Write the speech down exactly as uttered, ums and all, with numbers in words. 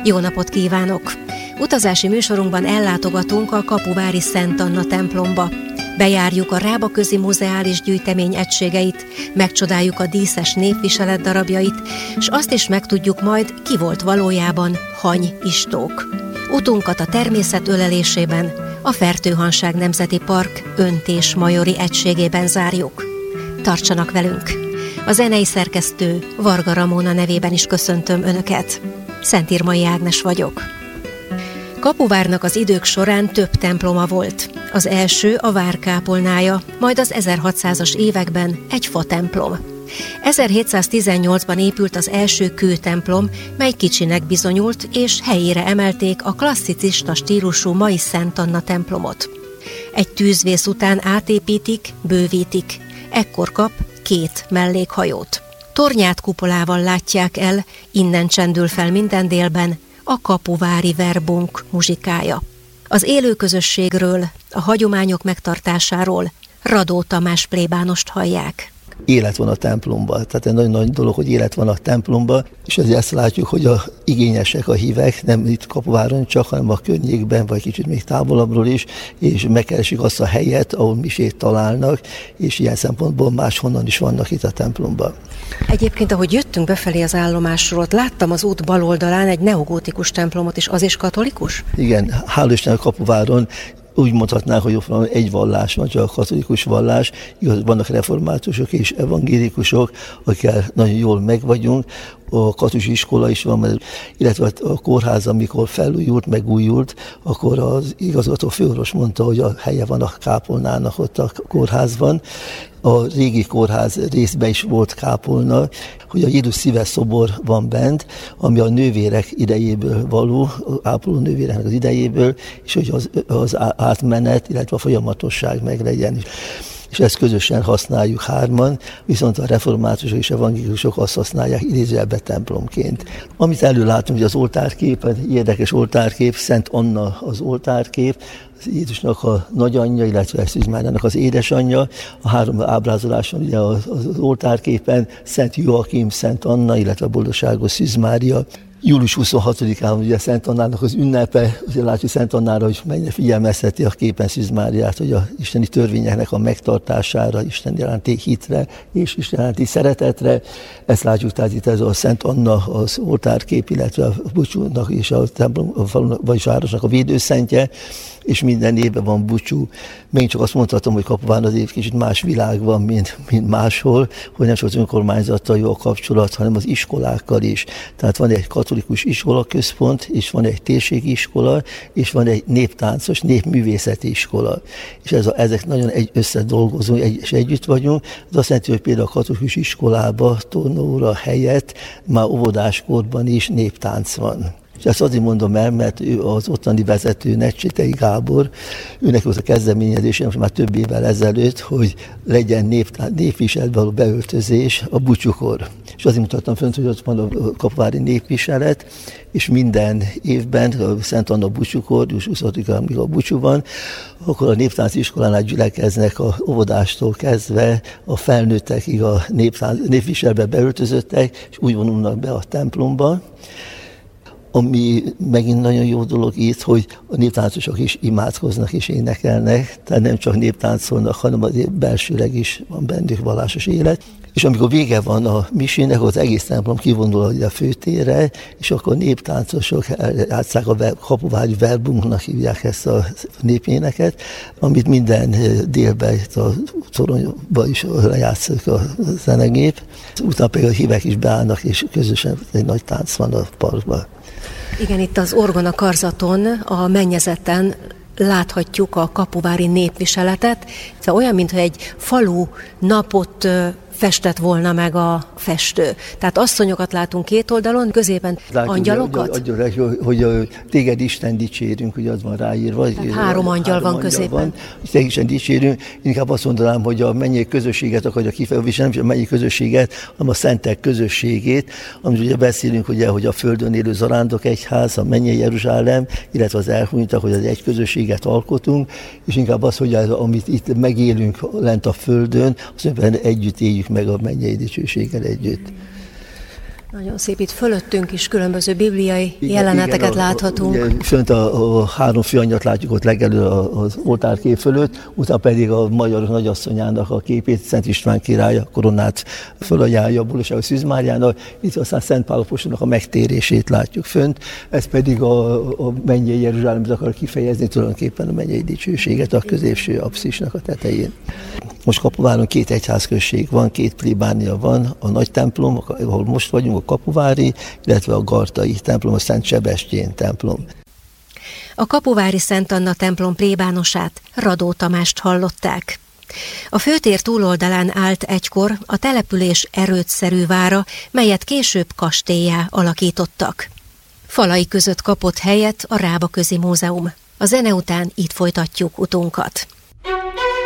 Jó napot kívánok! Utazási műsorunkban ellátogatunk a kapuvári Szent Anna templomba. Bejárjuk a Rábaközi Muzeális Gyűjtemény egységeit, megcsodáljuk a díszes népviselet darabjait, és azt is megtudjuk majd, ki volt valójában Hany Istók. Utunkat a természet ölelésében, a Fertőhanság Nemzeti Park Öntés Majori egységében zárjuk. Tartsanak velünk! A zenei szerkesztő Varga Ramóna nevében is köszöntöm Önöket. Szentírmai Ágnes vagyok. Kapuvárnak az idők során több temploma volt. Az első a várkápolnája, majd az ezerhatszázas években egy fatemplom. ezerhétszáztizennyolcban épült az első kőtemplom, mely kicsinek bizonyult, és helyére emelték a klasszicista stílusú mai Szent Anna templomot. Egy tűzvész után átépítik, bővítik. Ekkor kap két mellékhajót. Tornyát kupolával látják el, innen csendül fel minden délben a kapuvári verbunk muzsikája. Az élőközösségről, a hagyományok megtartásáról Radó Tamás plébánost hallják. Élet van a templomban, tehát egy nagyon nagy dolog, hogy élet van a templomban, és ezért ezt látjuk, hogy a igényesek, a hívek, nem itt Kapuváron csak, hanem a környékben, vagy kicsit még távolabbról is, és megkeresik azt a helyet, ahol misét találnak, és ilyen szempontból máshonnan is vannak itt a templomban. Egyébként, ahogy jöttünk befelé az állomásról, ott láttam az út bal oldalán egy neogótikus templomot, és az is katolikus? Igen, hál' Istennek Kapuváron úgy mondhatnánk, hogy ott egy vallás van, csak a katolikus vallás. Igaz, vannak reformátusok és evangélikusok, akikkel nagyon jól megvagyunk. A katolikus iskola is van, illetve a kórház, amikor felújult, megújult, akkor az igazgató főorvos mondta, hogy a helye van a kápolnának ott a kórházban. A régi kórház részben is volt kápolna, hogy a Jézus szíve szobor van bent, ami a nővérek idejéből való, a ápoló nővéreknek az idejéből, és hogy az, az átmenet, illetve a folyamatosság meglegyen. És ezt közösen használjuk hárman, viszont a reformátusok és evangélikusok azt használják idézőjelben templomként. Amit előlátunk, hogy az oltárkép, egy érdekes oltárkép, Szent Anna az oltárkép, az Jézusnak a nagyanyja, illetve Szűz Máriának az édesanyja. A három ábrázoláson ugye az, az oltárképen Szent Joachim, Szent Anna, illetve a boldogságos Szűz Mária. július huszonhatodikán ugye Szent Annának az ünnepe, ugye látjuk Szent Annára, hogy mennyire figyelmezteti a képen Szűz Máriát, hogy a isteni törvényeknek a megtartására, Isten iránti hitre és Isten iránti szeretetre. Ezt látjuk, tehát itt ez a Szent Anna az oltárkép, illetve a búcsúnak és a templom, a falunak, vagyis a városnak a védőszentje, és minden évben van búcsú. Még csak azt mondhatom, hogy Kapuváron az év kicsit más világ van, mint, mint máshol, hogy nem csak az önkormányzattal jó a kapcsolat, hanem az iskolákkal is. Tehát van egy katolikus iskola központ, és van egy térségi iskola, és van egy néptáncos, népművészeti iskola. És ez a, ezek nagyon egy összedolgozunk, egy, és együtt vagyunk. Ez azt jelenti, hogy például a katolikus iskolába, tornóra helyett már óvodáskorban is néptánc van. És ezt azért mondom el, mert ő az ottani vezető, Necsitei Gábor, őnek volt a kezdeményezése most már több évvel ezelőtt, hogy legyen nép, népviseletbe való beöltözés a búcsúkor. És azért mutattam fönt, hogy ott van a kapuvári népviselet, és minden évben a Szent Anna búcsúkor, július huszonhatodikán, amikor a búcsú van, akkor a néptánci iskolánál gyülekeznek a óvodástól kezdve a felnőttekig a népviseletbe beöltözöttek, és úgy vonulnak be a templomba. Ami megint nagyon jó dolog itt, hogy a néptáncosok is imádkoznak és énekelnek, tehát nem csak néptáncolnak, hanem azért belsőleg is van bennük vallásos élet. És amikor vége van a misének, az egész templom kivonul a főtérre, és akkor a néptáncosok játsszák a kapuvári verbunknak hívják ezt a népéneket, amit minden délben a toronyban is lejátszak a zenegép. Utána pedig a hívek is beállnak, és közösen egy nagy tánc van a parkban. Igen, itt az orgona karzaton, a mennyezeten láthatjuk a kapuvári népviseletet. Olyan, mintha egy falu napot festett volna meg a festő. Tehát asszonyokat látunk két oldalon, középen látjuk, angyalokat? Hogy, hogy, hogy, hogy, hogy téged Isten dicsérünk, hogy az van ráírva. Tehát három angyal három van angyal középen. Van, és téged Isten dicsérünk. Inkább azt mondanám, hogy a mennyei közösséget akarja kifejezni, nem a mennyei közösséget, hanem a szentek közösségét, amit ugye beszélünk, ugye, hogy a földön élő zarándok egyház, a mennyei Jeruzsálem, illetve az elhunytak, hogy az egy közösséget alkotunk, és inkább az, hogy az, amit itt megélünk lent a földön, azt együtt éljük meg a mennyei dicsőséggel együtt. Nagyon szép, itt fölöttünk is különböző bibliai igen, jeleneteket igen, a, láthatunk. Ugye, fönt a, a három főangyalt látjuk ott legelő az oltárkép fölött, utána pedig a magyarok nagyasszonyának a képét, Szent István király a koronát fölajánlja a Búlasági Szűz Máriának, itt aztán Szent Pál apostolnak a megtérését látjuk fönt, ez pedig a, a mennyei Jeruzsálemet akar kifejezni, tulajdonképpen a mennyei dicsőséget a középső apszisnak a tetején. Most Kapuváron két egyházközség van, két plébánia van, a nagy templom, ahol most vagyunk, a kapuvári, illetve a gartai templom, a Szent Sebestyén templom. A kapuvári Szent Anna templom plébánosát, Radó Tamást hallották. A főtér túloldalán állt egykor a település erődszerű vára, melyet később kastéllyá alakítottak. Falai között kapott helyet a Rábaközi Múzeum. A zene után itt folytatjuk utunkat.